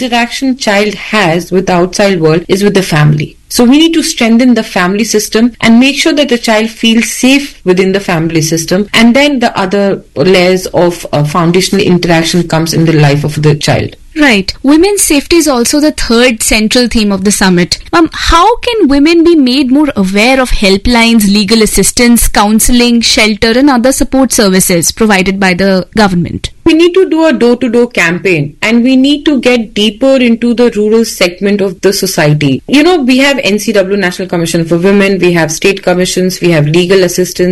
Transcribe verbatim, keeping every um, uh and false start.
interaction child has with the outside world is with the family. So we need to strengthen the family system and make sure that the child feels safe within the family system, and then the other layers of uh, foundational interaction comes in the life of the child. Right. Women's safety is also the third central theme of the summit. Um, how can women be made more aware of helplines, legal assistance, counseling, shelter and other support services provided by the government? We need to do a door-to-door campaign, and we need to get deeper into the rural segment of the society. You know, we have N C W, National Commission for Women, we have state commissions, we have legal assistance,